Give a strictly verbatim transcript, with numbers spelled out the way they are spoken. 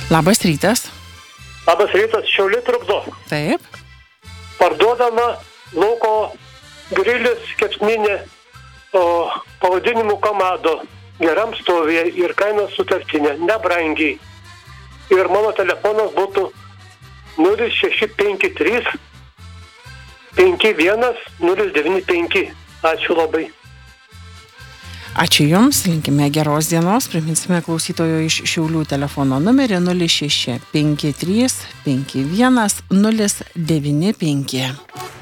Labas rytas. Labas rytas, Šiauliai trukdo. Taip. Parduodama lauko grilis kepsninė pavadinimu Kamado. Geram stovėje ir kainos sutartinė, nebrangiai. Ir mano telefonas būtų nulis šeši penki trys penki vienas nulis devyni penki. Ačiū labai. Ačiū Jums, linkime geros dienos. Priminsime klausytojo iš Šiaulių telefono numerį nulis šeši penki trys penki vienas nulis devyni penki.